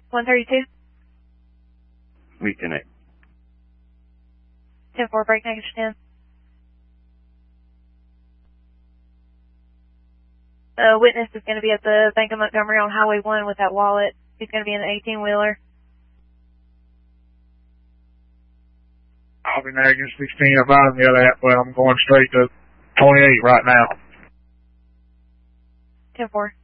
132. Reconnect. 10-4, break negative 10. Witness is going to be at the Bank of Montgomery on Highway 1 with that wallet. He's going to be in an 18-wheeler. I'll be there against 16. I'm out on the other half, but I'm going straight to 28 right now. 10-4.